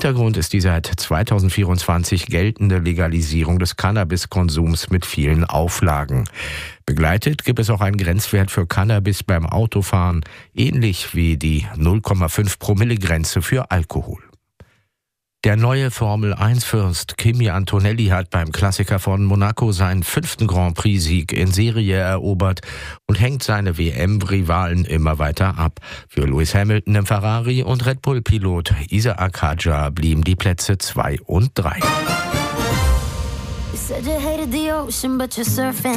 Hintergrund ist die seit 2024 geltende Legalisierung des Cannabiskonsums mit vielen Auflagen. Begleitet gibt es auch einen Grenzwert für Cannabis beim Autofahren, ähnlich wie die 0,5-Promille-Grenze für Alkohol. Der neue Formel-1-Fürst Kimi Antonelli hat beim Klassiker von Monaco seinen 5. Grand Prix-Sieg in Serie erobert und hängt seine WM-Rivalen immer weiter ab. Für Lewis Hamilton im Ferrari und Red Bull-Pilot Isaak Hadjar blieben die Plätze 2 und 3.